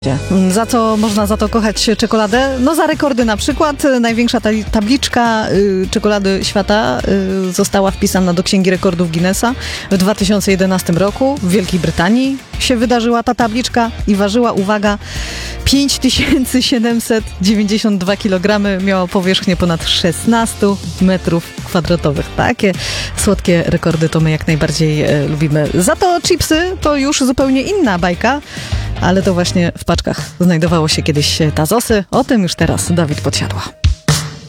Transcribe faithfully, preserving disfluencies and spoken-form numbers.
Za co można za to kochać czekoladę? No za rekordy na przykład. Największa ta tabliczka y, czekolady świata y, została wpisana do Księgi Rekordów Guinnessa w dwa tysiące jedenastym roku. W Wielkiej Brytanii się wydarzyła ta tabliczka i ważyła, uwaga, pięć tysięcy siedemset dziewięćdziesiąt dwa kilogramy, miała powierzchnię ponad szesnaście metrów kwadratowych. Takie słodkie rekordy to my jak najbardziej e, lubimy. Za to chipsy to już zupełnie inna bajka, ale to właśnie w paczkach znajdowało się kiedyś tazosy. O tym już teraz Dawid Podsiadła.